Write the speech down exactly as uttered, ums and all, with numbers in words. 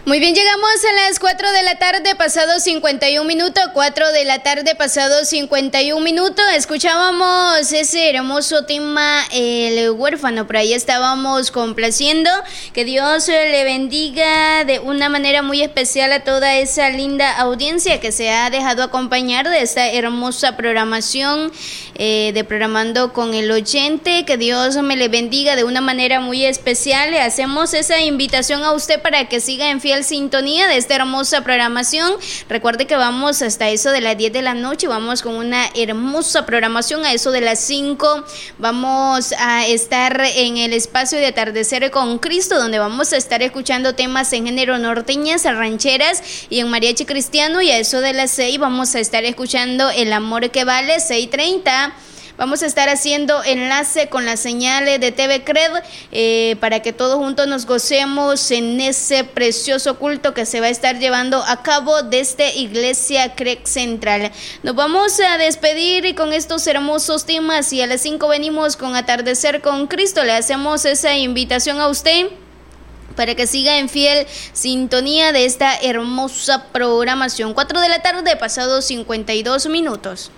Muy bien, llegamos a las cuatro de la tarde, pasado cincuenta y un minutos, cuatro de la tarde, pasado cincuenta y un minutos, escuchábamos ese hermoso tema, El Huérfano, por ahí estábamos complaciendo, que Dios le bendiga de una manera muy especial a toda esa linda audiencia que se ha dejado acompañar de esta hermosa programación eh, de Programando con el Oyente, que Dios me le bendiga de una manera muy especial. Le hacemos esa invitación a usted para que siga en fiel sintonía de esta hermosa programación. Recuerde que vamos hasta eso de las diez de la noche, vamos con una hermosa programación. A eso de las cinco vamos a estar en el espacio de Atardecer con Cristo, donde vamos a estar escuchando temas en género norteñas, rancheras y en mariachi cristiano, y a eso de las seis vamos a estar escuchando El Amor que Vale. Seis treinta vamos a estar haciendo enlace con las señales de T V Cred eh, para que todos juntos nos gocemos en ese precioso culto que se va a estar llevando a cabo desde Iglesia Cred Central. Nos vamos a despedir con estos hermosos temas y a las cinco venimos con Atardecer con Cristo. Le hacemos esa invitación a usted para que siga en fiel sintonía de esta hermosa programación. cuatro de la tarde, pasados cincuenta y dos minutos.